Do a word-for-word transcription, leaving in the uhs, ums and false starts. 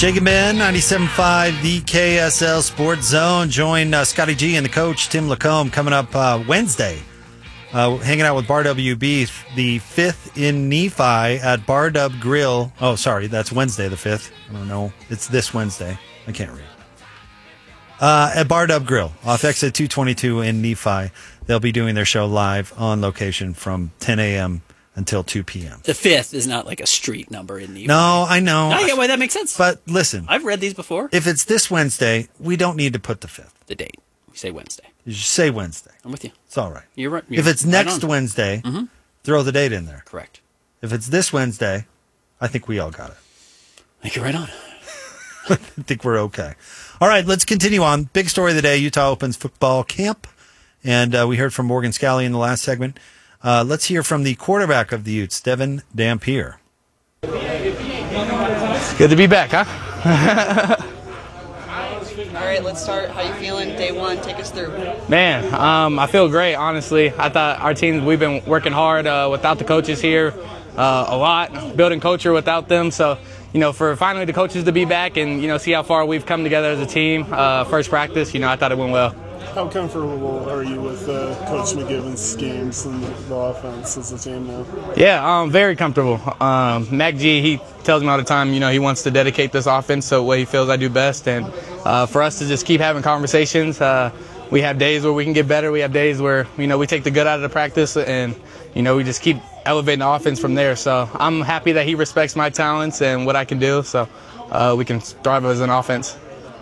Jake and Ben, ninety-seven point five, the K S L Sports Zone. Join uh, Scotty G and the coach, Tim Lacombe, coming up uh, Wednesday. Uh, hanging out with Bar W B, the fifth in Nephi at Bar Dub Grill. Oh, sorry, that's Wednesday the fifth. I don't know. It's this Wednesday. I can't read. Uh, at Bar Dub Grill, off exit two twenty-two in Nephi. They'll be doing their show live on location from ten a.m. until two p.m. The fifth is not like a street number in Nephi. No, I know. I get why that makes sense. But listen. I've read these before. If it's this Wednesday, we don't need to put the fifth. The date. We say Wednesday. You just say Wednesday. I'm with you. It's all right. You're right. You're if it's right next on. Wednesday, mm-hmm. throw the date in there. Correct. If it's this Wednesday, I think we all got it. I think you're right on. I think we're okay. All right, let's continue on. Big story of the day, Utah opens football camp. And uh, we heard from Morgan Scalley in the last segment. Uh, let's hear from the quarterback of the Utes, Devin Dampier. Good to be back, huh? All right, let's start. How you feeling? Day one, take us through. Man, um, I feel great, honestly. I thought our team, we've been working hard uh, without the coaches here uh, a lot, building culture without them. So, you know, for finally the coaches to be back and, you know, see how far we've come together as a team, uh, first practice, you know, I thought it went well. How comfortable are you with uh, Coach McGivens' games and the offense as a team now? Yeah, um, very comfortable. Um, Mac G, he tells me all the time, you know, he wants to dedicate this offense to what he feels I do best. And uh, for us to just keep having conversations, uh, we have days where we can get better. We have days where, you know, we take the good out of the practice and, you know, we just keep elevating the offense from there. So I'm happy that he respects my talents and what I can do so uh, we can thrive as an offense.